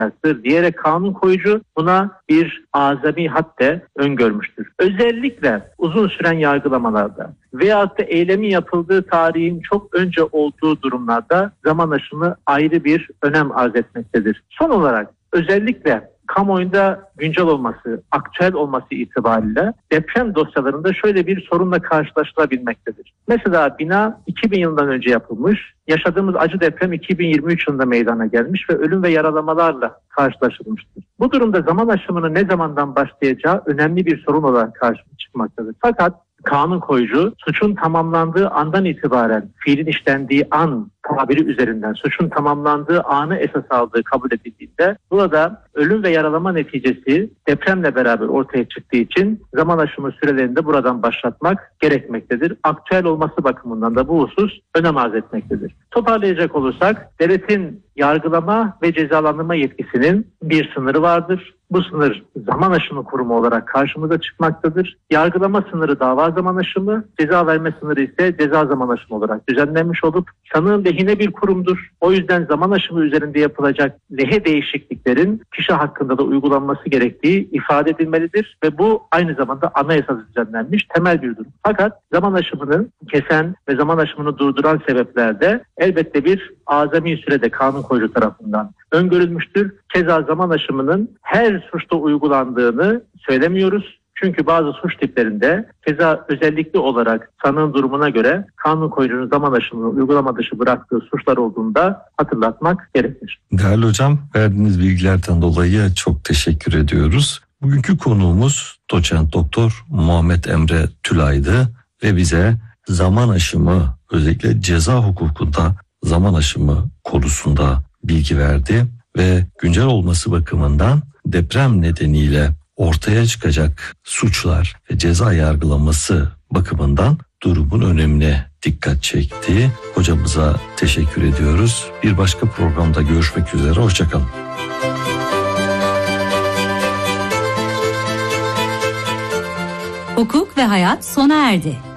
yapmayacaktır diyerek kanun koyucu buna bir azami hadde öngörmüştür. Özellikle uzun süren yargılamalarda veyahut da eylemin yapıldığı tarihin çok önce olduğu durumlarda zaman aşımı ayrı bir önem arz etmektedir. Son olarak özellikle kamuoyunda güncel olması, aktüel olması itibariyle deprem dosyalarında şöyle bir sorunla karşılaşılabilmektedir. Mesela bina 2000 yılından önce yapılmış, yaşadığımız acı deprem 2023 yılında meydana gelmiş ve ölüm ve yaralamalarla karşılaşılmıştır. Bu durumda zaman aşımının ne zamandan başlayacağı önemli bir sorun olarak karşımıza çıkmaktadır. Fakat kanun koyucu suçun tamamlandığı andan itibaren fiilin işlendiği an tabiri üzerinden suçun tamamlandığı anı esas aldığı kabul edildiğinde burada ölüm ve yaralama neticesi depremle beraber ortaya çıktığı için zaman aşımı sürelerini de buradan başlatmak gerekmektedir. Aktüel olması bakımından da bu husus önem arz etmektedir. Toparlayacak olursak devletin yargılama ve cezalandırma yetkisinin bir sınırı vardır. Bu sınır zaman aşımı kurumu olarak karşımıza çıkmaktadır. Yargılama sınırı dava zaman aşımı, ceza verme sınırı ise ceza zaman aşımı olarak düzenlenmiş olup sanığın lehine bir kurumdur. O yüzden zaman aşımı üzerinde yapılacak lehe değişikliklerin kişi hakkında da uygulanması gerektiği ifade edilmelidir ve bu aynı zamanda anayasada düzenlenmiş temel bir durum. Fakat zaman aşımını kesen ve zaman aşımını durduran sebeplerde elbette bir azami sürede kanun koyucu tarafından öngörülmüştür. Keza zaman aşımının her suçta uygulandığını söylemiyoruz. Çünkü bazı suç tiplerinde keza özellikle olarak sanığın durumuna göre kanun koyucunun zaman aşımını uygulama dışı bıraktığı suçlar olduğunda hatırlatmak gerekir. Değerli hocam, verdiğiniz bilgilerden dolayı çok teşekkür ediyoruz. Bugünkü konuğumuz doçent doktor Muhammed Emre Tülay'dı ve bize zaman aşımı, özellikle ceza hukukunda zaman aşımı konusunda bilgi verdi ve güncel olması bakımından deprem nedeniyle ortaya çıkacak suçlar ve ceza yargılaması bakımından durumun önemine dikkat çekti. Hocamıza teşekkür ediyoruz. Bir başka programda görüşmek üzere. Hoşçakalın. Hukuk ve hayat sona erdi.